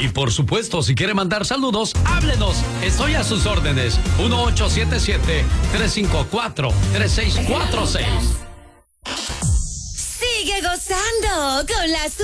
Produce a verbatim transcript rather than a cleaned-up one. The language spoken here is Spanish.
Y por supuesto, si quiere mandar saludos, háblenos. Estoy a sus órdenes. uno ocho siete siete, tres cinco cuatro, tres seis cuatro seis. Sigue gozando con la